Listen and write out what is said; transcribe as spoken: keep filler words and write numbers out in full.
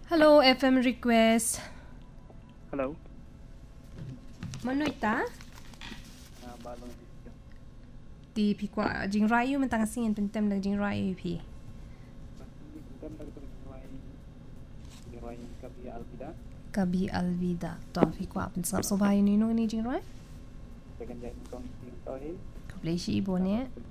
Hello, F M request. Hello. Manoita? Ah, balong video. Di pi kwa jing rayu mentang singin pentem lang jing rayu pi. Hindi ko kan lagi pag-try. Try yung Kabi Alvida. Kabi Alvida. To pi kwa pen sap so bayu ni no ni jing rai. Second day kong team tohin. Kaple shi ibo ne.